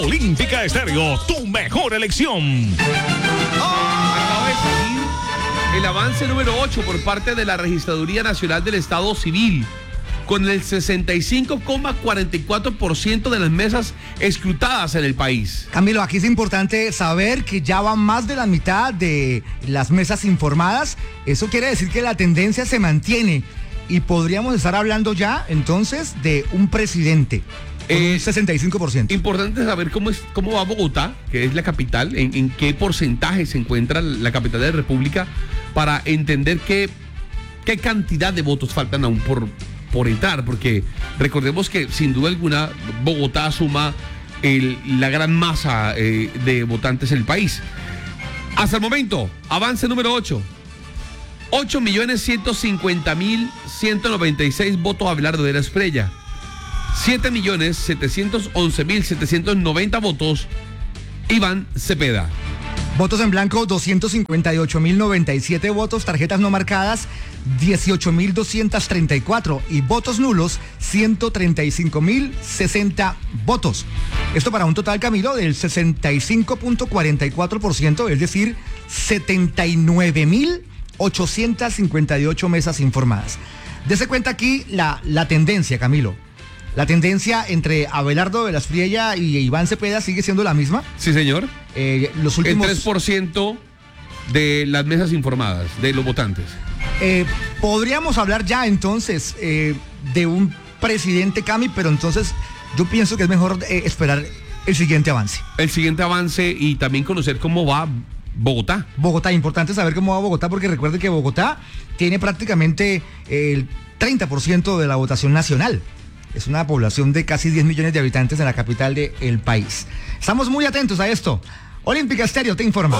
Olímpica Estéreo, tu mejor elección. Acaba de salir el avance número 8 por parte de la Registraduría Nacional del Estado Civil, con el 65,44% de las mesas escrutadas en el país. Camilo, aquí es importante saber que ya va más de la mitad de las mesas informadas. Eso quiere decir que la tendencia se mantiene y podríamos estar hablando ya entonces de un presidente. Un 65%. Importante saber cómo va Bogotá, que es la capital, en qué porcentaje se encuentra la capital de la República, para entender qué cantidad de votos faltan aún por entrar, porque recordemos que sin duda alguna Bogotá suma la gran masa de votantes en el país. Hasta el momento, avance número 8. 8.150.196 votos a Abelardo de la Espriella. 7.711.790 votos Iván Cepeda. Votos en blanco, 258.097 votos. Tarjetas no marcadas, 18.234. Y votos nulos, 135.060 votos. Esto para un total, Camilo, del 65,44%, es decir, 79.858 mesas informadas. Dese cuenta aquí la tendencia, Camilo. La tendencia entre Abelardo de la Espriella y Iván Cepeda sigue siendo la misma. Sí, señor. Los últimos... El 3% de las mesas informadas, de los votantes. Podríamos hablar ya entonces de un presidente, Cami, pero entonces yo pienso que es mejor esperar el siguiente avance. El siguiente avance y también conocer cómo va Bogotá. Bogotá, importante saber cómo va Bogotá, porque recuerde que Bogotá tiene prácticamente el 30% de la votación nacional. Es una población de casi 10 millones de habitantes en la capital del país. Estamos muy atentos a esto. Olímpica Estéreo te informa.